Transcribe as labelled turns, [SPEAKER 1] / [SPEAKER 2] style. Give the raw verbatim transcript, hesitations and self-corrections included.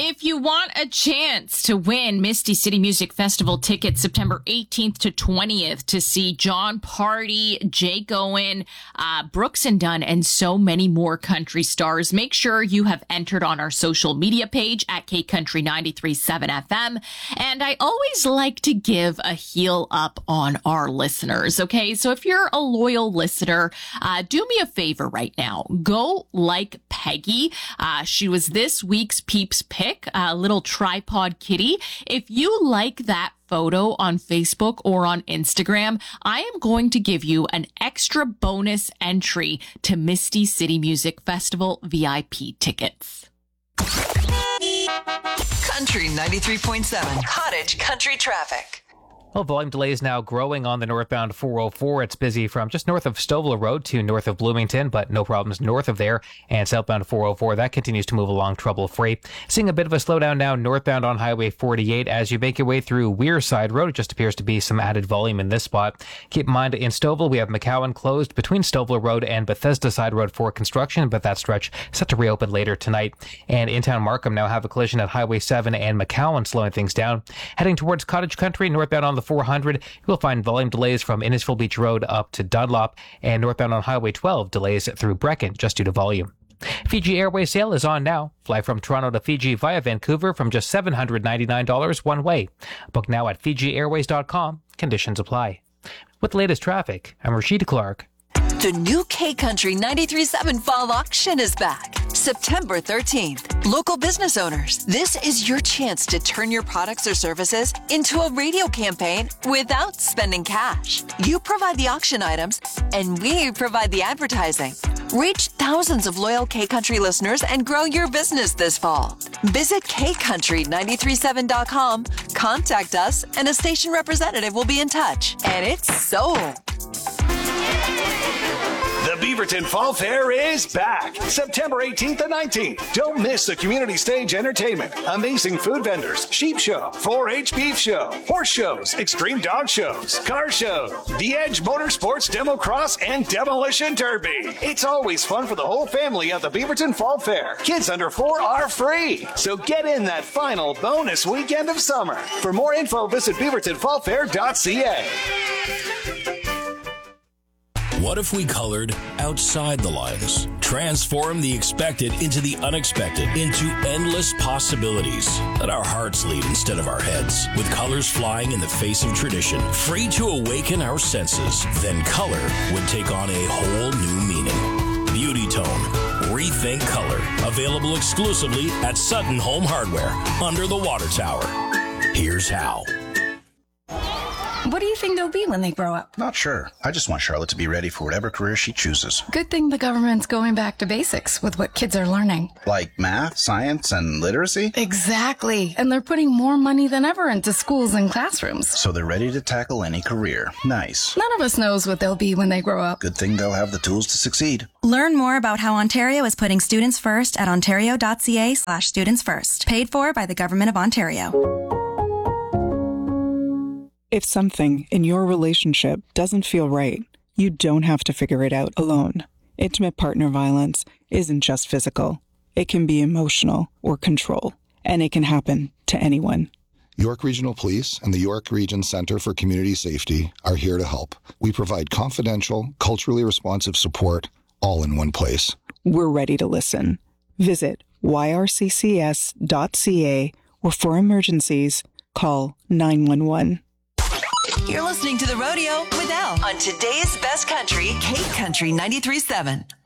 [SPEAKER 1] If you want a chance to win Misty City Music Festival tickets September eighteenth to twentieth to see John Party, Jake Owen, uh, Brooks and Dunn, and so many more country stars, make sure you have entered on our social media page at K Country ninety-three point seven F M. And I always like to give a heel up on our listeners, okay? So if you're a loyal listener, uh, do me a favor right now. Go like Peggy. Uh, she was this week's Peeps pick. A little tripod kitty. If you like that photo on Facebook or on Instagram, I am going to give you an extra bonus entry to Misty City Music Festival V I P tickets.
[SPEAKER 2] Country ninety-three point seven, Cottage Country Traffic.
[SPEAKER 3] Well, volume delays now growing on the northbound four oh four. It's busy from just north of Stovall Road to north of Bloomington, but no problems north of there. And southbound four oh four, that continues to move along trouble-free. Seeing a bit of a slowdown now northbound on Highway forty-eight as you make your way through Wearside Road. It just appears to be some added volume in this spot. Keep in mind, in Stovall, we have McCowan closed between Stovall Road and Bethesda Side Road for construction, but that stretch is set to reopen later tonight. And in town Markham now have a collision at Highway seven and McCowan, slowing things down. Heading towards Cottage Country, northbound on the four hundred, you'll find volume delays from Innisfil Beach Road up to Dunlop, and northbound on Highway twelve, delays through Brecken just due to volume. Fiji Airways sale is on now. Fly from Toronto to Fiji via Vancouver from just seven hundred ninety-nine dollars one way. Book now at Fiji Airways dot com. Conditions apply. With the latest traffic, I'm Rashida Clark.
[SPEAKER 2] The new K Country ninety-three point seven Fall Auction is back. September thirteenth. Local business owners, this is your chance to turn your products or services into a radio campaign without spending cash. You provide the auction items, and we provide the advertising. Reach thousands of loyal K Country listeners and grow your business this fall. Visit K Country ninety-three point seven dot com, contact us, and a station representative will be in touch. And it's sold.
[SPEAKER 4] The Beaverton Fall Fair is back, September eighteenth and nineteenth. Don't miss the community stage entertainment, amazing food vendors, sheep show, four H beef show, horse shows, extreme dog shows, car show, the Edge Motorsports Demo Cross, and Demolition Derby. It's always fun for the whole family at the Beaverton Fall Fair. Kids under four are free, so get in that final bonus weekend of summer. For more info, visit beaverton fall fair dot c a.
[SPEAKER 5] What if we colored outside the lines? Transform the expected into the unexpected, into endless possibilities. Let our hearts lead instead of our heads, with colors flying in the face of tradition, free to awaken our senses. Then color would take on a whole new meaning. Beauty Tone. Rethink color. Available exclusively at Sutton Home Hardware, under the water tower. Here's how.
[SPEAKER 6] What do you think they'll be when they grow up?
[SPEAKER 7] Not sure. I just want Charlotte to be ready for whatever career she chooses.
[SPEAKER 6] Good thing the government's going back to basics with what kids are learning.
[SPEAKER 7] Like math, science, and literacy?
[SPEAKER 6] Exactly. And they're putting more money than ever into schools and classrooms.
[SPEAKER 7] So they're ready to tackle any career. Nice.
[SPEAKER 6] None of us knows what they'll be when they grow up.
[SPEAKER 7] Good thing they'll have the tools to succeed.
[SPEAKER 8] Learn more about how Ontario is putting students first at ontario.ca slash students first. Paid for by the Government of Ontario.
[SPEAKER 9] If something in your relationship doesn't feel right, you don't have to figure it out alone. Intimate partner violence isn't just physical. It can be emotional or control, and it can happen to anyone.
[SPEAKER 10] York Regional Police and the York Region Centre for Community Safety are here to help. We provide confidential, culturally responsive support, all in one place.
[SPEAKER 9] We're ready to listen. Visit y r c c s dot c a or for emergencies, call nine one one.
[SPEAKER 2] You're listening to The Rodeo with Elle on today's best country, K Country ninety-three point seven.